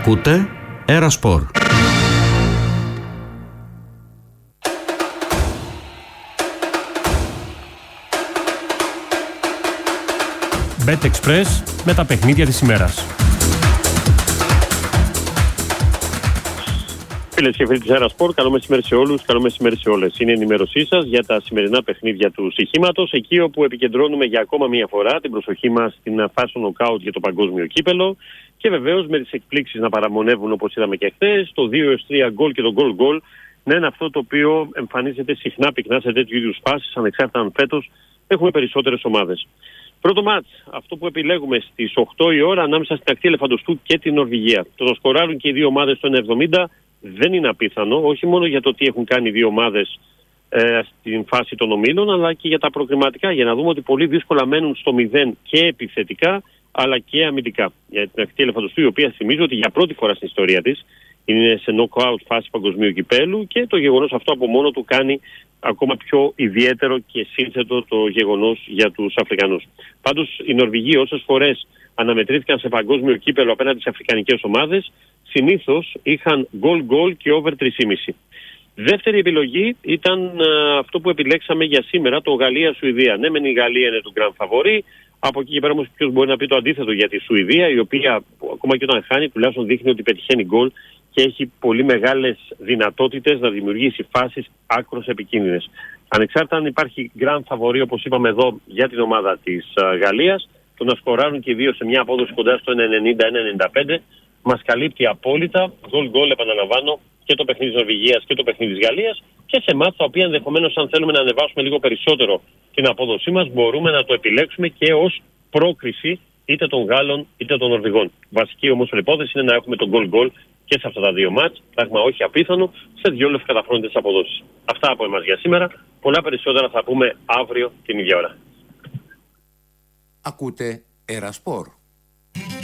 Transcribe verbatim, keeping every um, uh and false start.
Ακούτε Ερασπορ. BetExpress με τα παιχνίδια της ημέρας. Φίλες και φίλοι της Ερασπορ, καλό μεσημέρι σε όλους, καλό μεσημέρι σε όλες. Είναι η ενημέρωσή σας για τα σημερινά παιχνίδια του στοιχήματος, εκεί όπου επικεντρώνουμε για ακόμα μία φορά την προσοχή μας στην φάση νοκάουτ για το παγκόσμιο κύπελο και βεβαίως με τις εκπλήξεις να παραμονεύουν, όπως είδαμε και χθες, το δύο έως τρία γκολ και το γκολ γκολ να είναι αυτό το οποίο εμφανίζεται συχνά πυκνά σε τέτοιου είδους φάσεις, ανεξάρτητα αν φέτος έχουμε περισσότερες ομάδες. Πρώτο μάτς, αυτό που επιλέγουμε στις οκτώ η ώρα ανάμεσα στην ακτή Ελεφαντοστού και την Νορβηγία. Το να σκοράρουν και οι δύο ομάδες στο ένα εβδομήντα δεν είναι απίθανο, όχι μόνο για το τι έχουν κάνει οι δύο ομάδες ε, στην φάση των ομίλων, αλλά και για τα προκριματικά, για να δούμε ότι πολύ δύσκολα μένουν στο μηδέν και επιθετικά, αλλά και αμυντικά. Για την ακτή Ελεφαντοστού, η οποία θυμίζω ότι για πρώτη φορά στην ιστορία της είναι σε knockout φάση παγκοσμίου κυπέλου και το γεγονός αυτό από μόνο του κάνει ακόμα πιο ιδιαίτερο και σύνθετο το γεγονός για τους Αφρικανούς. Πάντως οι Νορβηγοί όσες φορές αναμετρήθηκαν σε παγκόσμιο κύπελο απέναντι σε αφρικανικές ομάδες, συνήθως είχαν goal-goal και over τρία κόμμα πέντε. Δεύτερη επιλογή ήταν α, αυτό που επιλέξαμε για σήμερα, το Γαλλία-Σουηδία. Ναι, μεν η Γαλλία είναι το grand favori. Από εκεί και πέρα όμως ποιος μπορεί να πει το αντίθετο για τη Σουηδία, η οποία ακόμα και όταν χάνει τουλάχιστον δείχνει ότι πετυχαίνει γκολ και έχει πολύ μεγάλες δυνατότητες να δημιουργήσει φάσεις άκρως επικίνδυνες. Ανεξάρτητα αν υπάρχει grand favori, όπως είπαμε εδώ, για την ομάδα της α, Γαλλίας, το να σκοράρουν και οι δύο σε μια απόδοση κοντά στο ένα ενενήντα ένα ενενήντα πέντε μας καλύπτει απόλυτα. Γκολ-γκολ, επαναλαμβάνω, και το παιχνίδι της Νορβηγίας και το παιχνίδι της Γαλλίας, και σε μάτς τα οποία ενδεχομένως, αν θέλουμε να ανεβάσουμε λίγο περισσότερο την απόδοσή μας, μπορούμε να το επιλέξουμε και ως πρόκριση είτε των Γάλλων είτε των Νορβηγών. Βασική όμως προϋπόθεση είναι να έχουμε τον γκολ-γκολ και σε αυτά τα δύο μάτς, πράγμα όχι απίθανο, σε δύο λευκαταφρόνητες αποδόσεις. Αυτά από εμάς για σήμερα. Πολλά περισσότερα θα πούμε αύριο την ίδια ώρα. Ακούτε Ερασπορ.